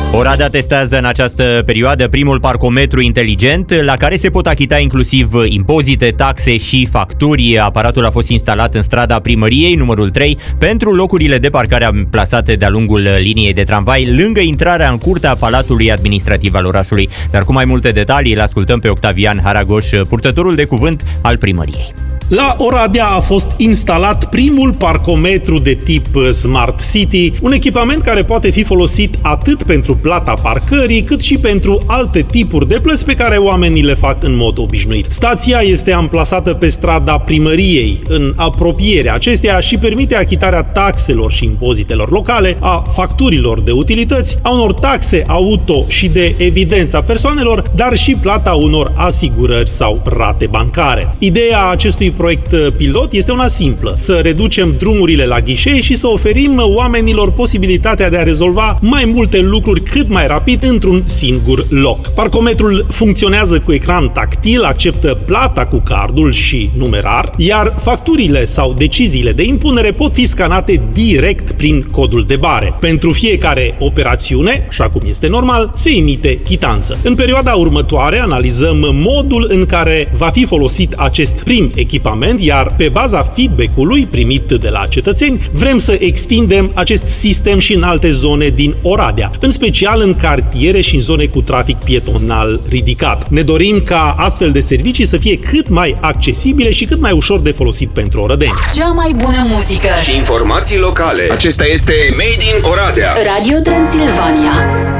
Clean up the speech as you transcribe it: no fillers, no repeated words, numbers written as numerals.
Oradea testează în această perioadă primul parcometru inteligent la care se pot achita inclusiv impozite, taxe și facturi. Aparatul a fost instalat în strada Primăriei, numărul 3, pentru locurile de parcare plasate de-a lungul liniei de tramvai, lângă intrarea în curtea Palatului Administrativ al orașului. Dar cu mai multe detalii îl ascultăm pe Octavian Haragoș, purtătorul de cuvânt al Primăriei. La Oradea a fost instalat primul parcometru de tip Smart City, un echipament care poate fi folosit atât pentru plata parcării, cât și pentru alte tipuri de plăți pe care oamenii le fac în mod obișnuit. Stația este amplasată pe strada Primăriei, în apropierea acesteia, și permite achitarea taxelor și impozitelor locale, a facturilor de utilități, a unor taxe auto și de evidența persoanelor, dar și plata unor asigurări sau rate bancare. Ideea acestui proiect pilot este una simplă: să reducem drumurile la ghișee și să oferim oamenilor posibilitatea de a rezolva mai multe lucruri cât mai rapid într-un singur loc. Parcometrul funcționează cu ecran tactil, acceptă plata cu cardul și numerar, iar facturile sau deciziile de impunere pot fi scanate direct prin codul de bare. Pentru fiecare operațiune, așa cum este normal, se emite chitanță. În perioada următoare analizăm modul în care va fi folosit acest prim echipament, iar pe baza feedback-ului primit de la cetățeni, vrem să extindem acest sistem și în alte zone din Oradea, în special în cartiere și în zone cu trafic pietonal ridicat. Ne dorim ca astfel de servicii să fie cât mai accesibile și cât mai ușor de folosit pentru orădeni. Cea mai bună muzică și informații locale. Acesta este Made in Oradea. Radio Transilvania.